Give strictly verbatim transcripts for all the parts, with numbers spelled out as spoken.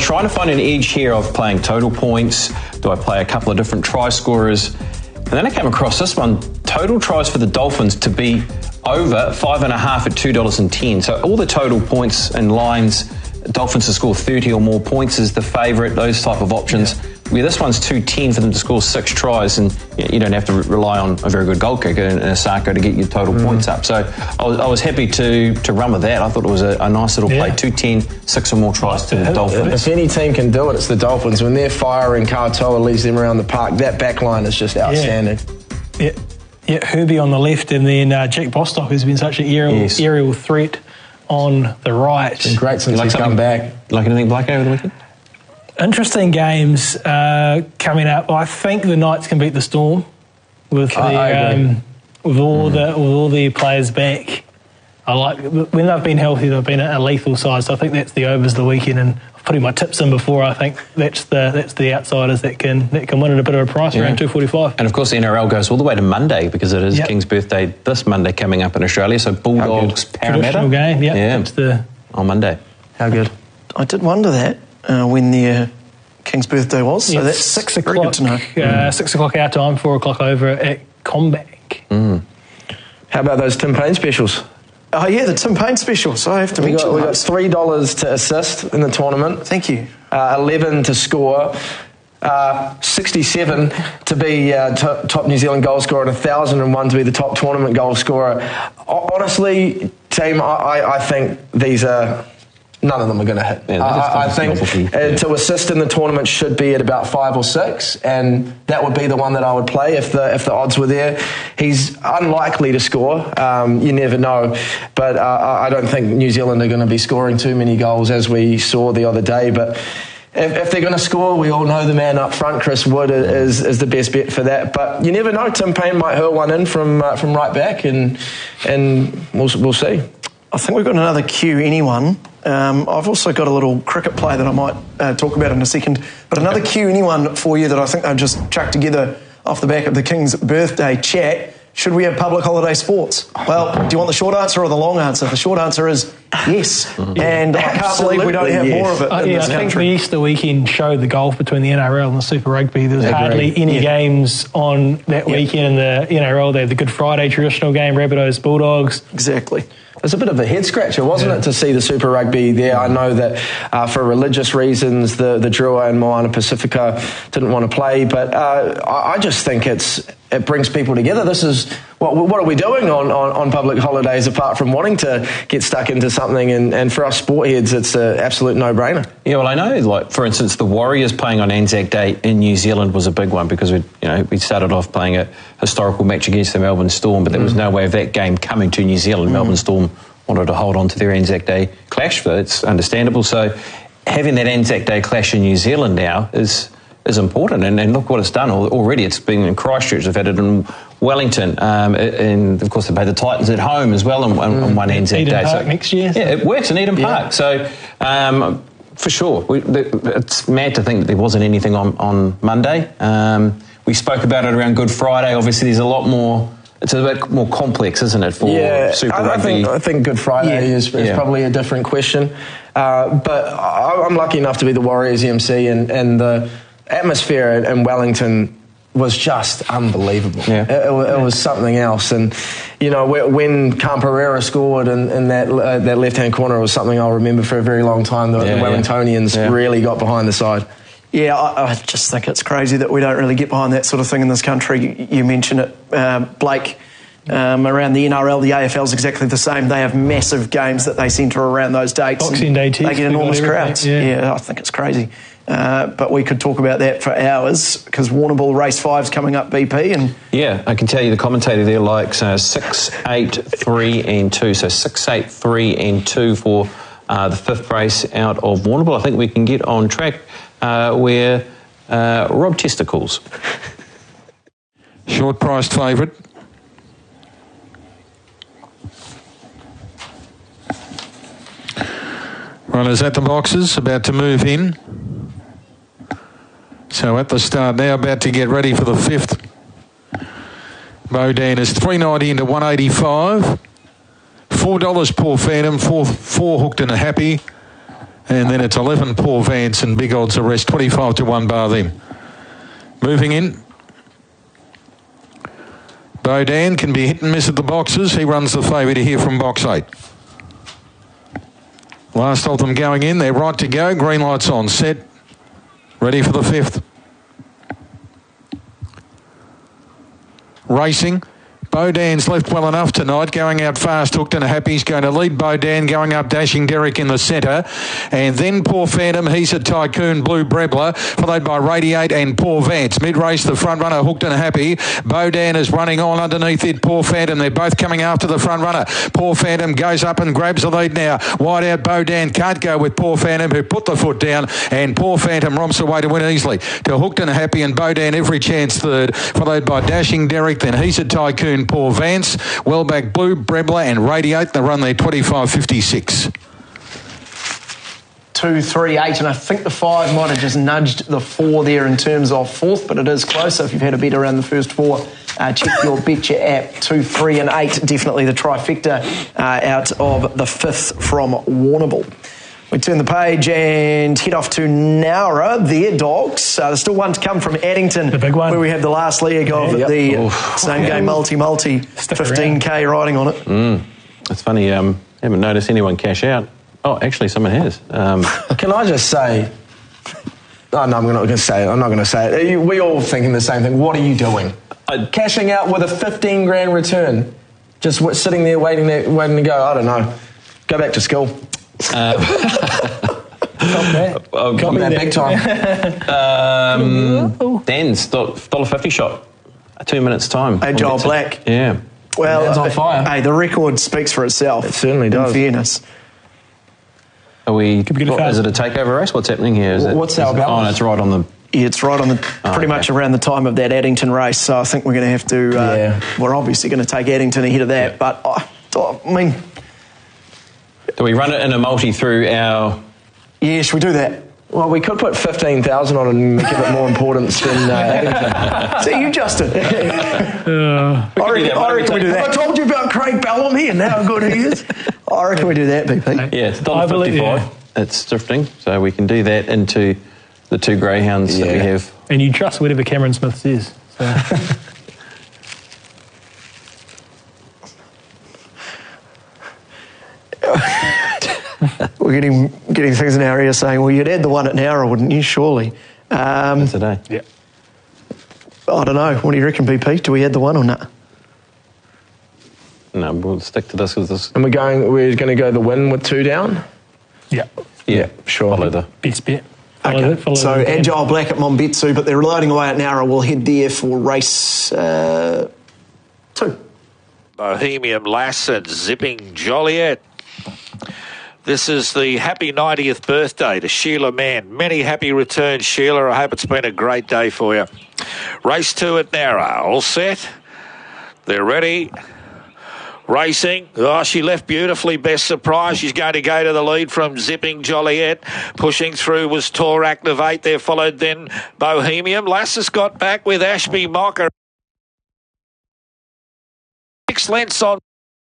trying to find an edge here of playing total points. Do I play a couple of different try scorers? And then I came across this one, total tries for the Dolphins to be over five and a half at two dollars and ten. So all the total points and lines, Dolphins to score thirty or more points is the favourite, those type of options. Yeah. Where this one's two ten for them to score six tries, and you don't have to rely on a very good goal kicker in Asako to get your total mm. points up. So I was, I was happy to to run with that. I thought it was a, a nice little yeah. play, two ten, six or more tries to the Dolphins. If any team can do it, it's the Dolphins. When they're firing, Katoa leads them around the park. That back line is just outstanding. Yeah, yeah, yeah Herbie on the left, and then uh, Jack Bostock, who's been such an aerial, yes. aerial threat on the right. It's been great since like he's come back. Like anything, Blake, over the weekend? Interesting games uh, coming up. I think the Knights can beat the Storm with the um, with all mm. the with all the players back. I like when they've been healthy, they've been a lethal side. So I think that's the overs the weekend, and I've put my tips in before. I think that's the that's the outsiders that can that can win at a bit of a price yeah. around two forty-five. And of course, the N R L goes all the way to Monday because it is yep. King's birthday this Monday coming up in Australia. So Bulldogs Parramatta traditional game. Yep. Yeah, it's the on Monday. How good? I did wonder that. Uh, when the uh, King's birthday was, so yes, that's six very o'clock. Good to know. Uh, mm. Six o'clock our time, four o'clock over at Combank. Mm. How about those Tim Payne specials? Oh yeah, the Tim Payne specials. I have to we mention got, we got three dollars to assist in the tournament. Thank you. Uh, Eleven to score. Uh, sixty-seven to be uh, t- top New Zealand goal scorer, and one thousand and one to be the top tournament goal scorer. O- honestly, team, I, I, I think these are. None of them are going to hit. Yeah, I, I think uh, to assist in the tournament should be at about five or six, and that would be the one that I would play if the if the odds were there. He's unlikely to score. Um, you never know, but uh, I don't think New Zealand are going to be scoring too many goals as we saw the other day. But if, if they're going to score, we all know the man up front, Chris Wood, is is the best bet for that. But you never know. Tim Payne might hurl one in from uh, from right back, and and we'll we'll see. I think we've got another Q anyone. Um, I've also got a little cricket play that I might uh, talk about in a second. But another okay. Q anyone for you that I think I've just chucked together off the back of the King's birthday chat. Should we have public holiday sports? Well, do you want the short answer or the long answer? The short answer is yes. Mm-hmm. And I can't Absolutely believe we don't have yes. more of it uh, in yeah, this I country. think the Easter weekend showed the gulf between the N R L and the Super Rugby. There was Agreed. hardly any yeah. games on that yeah. weekend in the N R L. They had the Good Friday traditional game, Rabbitohs Bulldogs. Exactly. It's a bit of a head scratcher, wasn't yeah. it, to see the Super Rugby there? I know that uh, for religious reasons, the the Drua and Moana Pacifica didn't want to play, but uh, I, I just think it's it brings people together. This is what what are we doing on, on, on public holidays apart from wanting to get stuck into something? And, and for us sport heads, it's an absolute no-brainer. Yeah, well, I know, like for instance, the Warriors playing on Anzac Day in New Zealand was a big one because we, you know, we started off playing a historical match against the Melbourne Storm, but there was no way of that game coming to New Zealand. Mm. Melbourne Storm wanted to hold on to their Anzac Day clash, but it's understandable. So having that Anzac Day clash in New Zealand now is is important, and, and look what it's done already. It's been in Christchurch, they've had it in Wellington, um, and of course they play the Titans at home as well on, on, on one Anzac Eden Day. Park so next year. Yeah, it works in Eden yeah. Park. So um, for sure, we, it's mad to think that there wasn't anything on, on Monday. Um, we spoke about it around Good Friday. Obviously there's a lot more. It's a bit more complex, isn't it, for yeah, Super I, Rugby? I think, I think Good Friday yeah. is, is yeah. probably a different question. Uh, but I, I'm lucky enough to be the Warriors M C, and, and the atmosphere in, in Wellington was just unbelievable. Yeah. It, it, it was something else. And, you know, when Camperera scored in, in that uh, that left-hand corner, it was something I'll remember for a very long time. The, yeah, the Wellingtonians yeah. really got behind the side. Yeah, I, I just think it's crazy that we don't really get behind that sort of thing in this country. You, you mentioned it, uh, Blake, um, around the N R L, the A F L is exactly the same. They have massive games that they centre around those dates. Boxing Day, They get enormous crowds. Yeah. yeah, I think it's crazy. Uh, but we could talk about that for hours because Warrnambool Race five's coming up, B P. And yeah, I can tell you the commentator there likes uh, six, eight, three and two. So six, eight, three and two for uh, the fifth race out of Warrnambool. I think we can get on track uh, where uh, Rob Testicles. Short priced favourite. Runners at the boxes, about to move in. So at the start now, about to get ready for the fifth. Modan is three ninety into one eighty-five. Four dollars Paul Phantom, four, four hooked and a happy. And then it's eleven Poor Vance and Big Odds Arrest, twenty-five to one bar them. Moving in. Bodan can be hit and miss at the boxes. He runs the favourite here from box eight. Last of them going in. They're right to go. Green lights on. Set. Ready for the fifth. Racing. Bodan's left well enough tonight, going out fast, hooked and happy's going to lead Bodan, going up Dashing Derek in the centre, and then Poor Phantom, he's a Tycoon, Blue Brebler, followed by Radiate and Poor Vance. Mid-race, the front runner, hooked and happy. Bodan is running on underneath it, Poor Phantom, they're both coming after the front runner. Poor Phantom goes up and grabs the lead now. Wide out Bodan, can't go with Poor Phantom, who put the foot down, and Poor Phantom romps away to win easily. To Hooked and Happy and Bodan every chance third, followed by Dashing Derek, then he's a Tycoon, Poor Vance, well back Blue Brebler and Radiate. They run there twenty-five fifty-six. Two, three, eight, and I think the five might have just nudged the four there in terms of fourth, but it is closer. If you've had a bet around the first four, uh, check your Betcha app. Two, three, and eight, definitely the trifecta uh, out of the fifth from Warrnambool. We turn the page and head off to Nowra. Their dogs. Uh, there's still one to come from Addington. The big one. Where we have the last leg of Yeah, yep. the Oof. same game multi-multi. fifteen K riding on it. Mm. It's funny, um, haven't noticed anyone cash out. Oh, actually, someone has. Um, Can I just say... Oh, no, I'm not going to say it. I'm not going to say it. We all thinking the same thing. What are you doing? I- Cashing out with a fifteen grand return. Just w- sitting there waiting, there waiting to go. I don't know. Go back to school. uh, Copy that. I'll Copy Man, that. big time. um, Dan's one dollar fifty shot. Two minutes time. Agile Black. Yeah. Well, Man's on fire. Hey, the record speaks for itself. It certainly does. In fairness. Are we? Could we get a what, card? is it a takeover race? What's happening here? Is it, What's is our it- balance? Oh, no, it's right on the. Yeah, it's right on the Oh, pretty okay. much around the time of that Addington race. So I think we're going to have to. Uh, Yeah. We're obviously going to take Addington ahead of that. Yeah. But oh, I mean, Do we run it in a multi through our? yes, we do that. Well, we could put fifteen thousand on it and give it more importance than uh, Addington. See you, Justin. Uh, I reckon, I reckon we do I that. told you about Craig Bellamy here and how good he is. I reckon we do that, B P. Yeah, it's I one dollar believe- fifty-five. yeah. It's drifting, so we can do that into the two greyhounds that we Yeah. have. and you trust whatever Cameron Smith says. So. We're getting getting things in our ear saying, well, you'd add the one at Nowra, wouldn't you? Surely. Um, Today. Yeah. I don't know. What do you reckon, B P? Do we add the one or not? No, we'll stick to this because this. And we're going. We're going to go the win with two down. Yeah. Yeah, sure. Follow the. Best bet. Follow Okay. that, follow So that. Agile Black at Mombetsu, but they're loading away at Nowra. We'll head there for race uh, two. Bohemian Lass and Zipping Joliet. This is the happy ninetieth birthday to Sheila Mann. Many happy returns, Sheila. I hope it's been a great day for you. Race two at Nowra. All set? They're ready. Racing. Oh, she left beautifully. Best surprise. She's going to go to the lead from Zipping Joliet. Pushing through was Tor Activate. There followed then Bohemian. Lass has got back with Ashby Mocker. Six lengths on.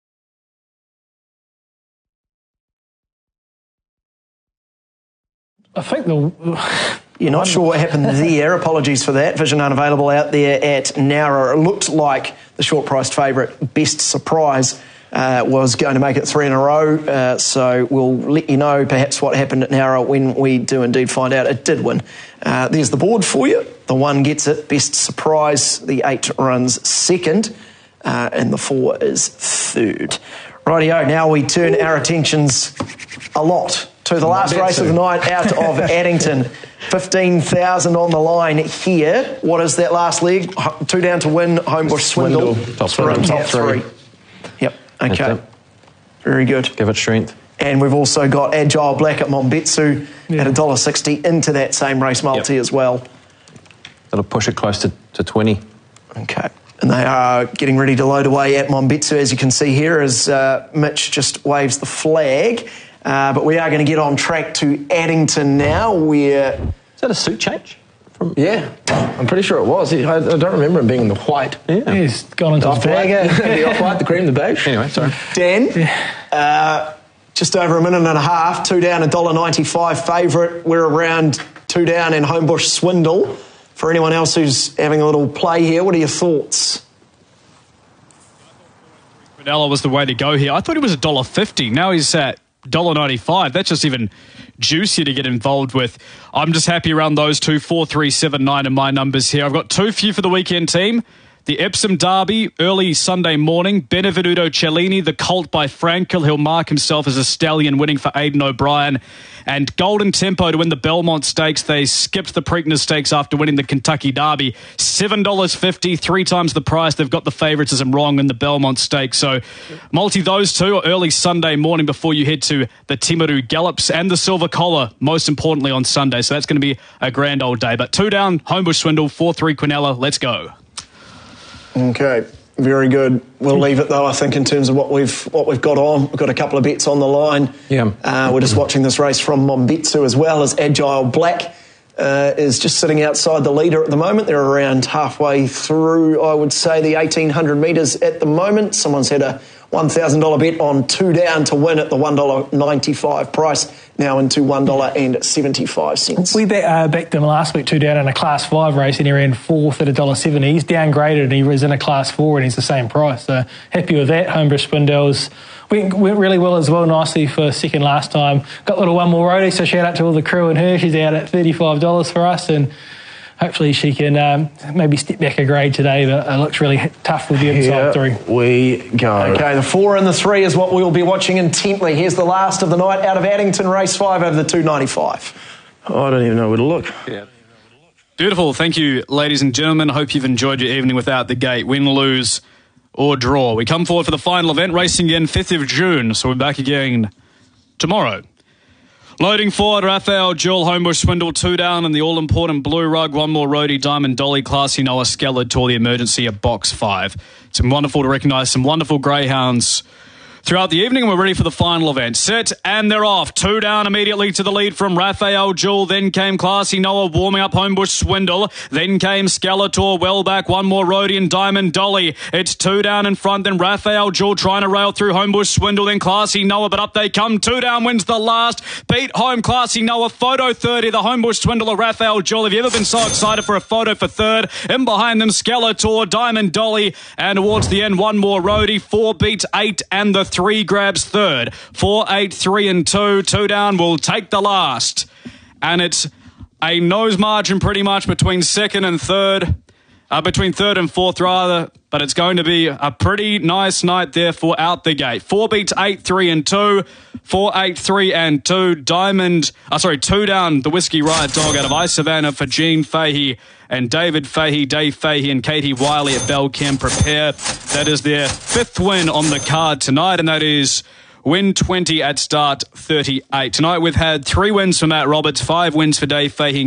I think the. You're not sure what happened there. Apologies for that. Vision unavailable out there at Nowra. It looked like the short-priced favourite, Best Surprise, uh, was going to make it three in a row. Uh, so we'll let you know perhaps what happened at Nowra when we do indeed find out. It did win. Uh, there's the board for you. The one gets it. Best Surprise. The eight runs second. Uh, and the four is third. Rightio, now we turn our attentions a lot to the last race of the night out of Addington. fifteen thousand on the line here. What is that last leg? H- Two down to win, Homebush Swindle. Swindle. Top Swindle, three. top Yeah. three. Yep, okay. That's it. Very good. Give it strength. And we've also got Agile Black at Mombetsu Yeah. at one dollar sixty into that same race multi Yep. as well. It'll push it close to, to twenty. Okay. And they are getting ready to load away at Mombetsu, as you can see here, as uh, Mitch just waves the flag. Uh, but we are going to get on track to Addington now, where... Is that a suit change? From Yeah, I'm pretty sure it was. I, I don't remember him being in the white. yeah. He's gone into The his bag. off-white, the off-white, the cream, the beige. Anyway, sorry. Dan, uh, just over a minute and a half. Two down, one dollar ninety-five favourite. We're around two down in Homebush Swindle. For anyone else who's having a little play here, what are your thoughts? Quinella was the way to go here. I thought he was one dollar fifty. Now he's at one dollar ninety-five. That's just even juicier to get involved with. I'm just happy around those two, four, three, seven, nine in my numbers here. I've got two for you for the weekend team. The Epsom Derby, early Sunday morning. Benevenuto Cellini, the colt by Frankel. He'll mark himself as a stallion, winning for Aidan O'Brien. And Golden Tempo to win the Belmont Stakes. They skipped the Preakness Stakes after winning the Kentucky Derby. seven dollars fifty, three times the price. They've got the favouritism wrong in the Belmont Stakes. So, multi those two early Sunday morning before you head to the Timaru Gallops and the Silver Collar, most importantly on Sunday. So that's going to be a grand old day. But two down, Homebush Swindle, four three Quinella. Let's go. Okay, very good. We'll leave it though, I think, in terms of what we've what we've got on. We've got a couple of bets on the line. Yeah. Uh, we're just watching this race from Mombitsu as well, as Agile Black uh, is just sitting outside the leader at the moment. They're around halfway through, I would say, the eighteen hundred metres at the moment. Someone's had a one thousand dollars bet on two down to win at the one dollar ninety-five price, now into one dollar seventy-five. We bet, uh, backed him last week, two down in a Class five race, and he ran fourth at one dollar seventy. He's downgraded and he was in a Class four and he's the same price. So happy with that. Homebush Swindles went, went really well as well, nicely for second last time. Got a little one more roadie, so shout out to all the crew and her. She's out at thirty-five dollars for us, and hopefully she can um, maybe step back a grade today, but it looks really tough with the inside Here three. we go. Okay, the four and the three is what we'll be watching intently. Here's the last of the night out of Addington, race five over the two ninety-five. Oh, I don't even know where to look. Yeah. Beautiful. Thank you, ladies and gentlemen. Hope you've enjoyed your evening without the gate. Win, lose, or draw. We come forward for the final event, racing again fifth of June, so we're back again tomorrow. Loading forward, Raphael Jewel, Homebush Swindle, two down, and the all-important Blue Rug, one more roadie, Diamond Dolly, Classy Noah, Skeletor, the emergency at box five. It's been wonderful to recognise some wonderful greyhounds throughout the evening, and we're ready for the final event. Set, and they're off. Two down immediately to the lead from Raphael Jewel. Then came Classy Noah warming up Homebush Swindle. Then came Skeletor well back. One more roadie and Diamond Dolly. It's two down in front. Then Raphael Jewel trying to rail through Homebush Swindle. Then Classy Noah, but up they come. Two down wins the last. Beat home Classy Noah. Photo thirty. The Homebush Swindle of Raphael Jewel. Have you ever been so excited for a photo for third? In behind them, Skeletor, Diamond Dolly. And towards the end, one more roadie. Four beats eight, and the three grabs third. Four, eight, three, and two. Two down will take the last. And it's a nose margin pretty much between second and third. Uh, between third and fourth, rather. But it's going to be a pretty nice night there for out the gate. Four beats eight, three, and two. Four, eight, three, and two. Diamond, uh, sorry, two down, the Whiskey Riot Dog out of I Savannah for Gene Fahey and David Fahey, Dave Fahey, and Katie Wiley at Belchem Prepare. That is their fifth win on the card tonight, and that is win twenty at start thirty-eight. Tonight we've had three wins for Matt Roberts, five wins for Dave Fahey,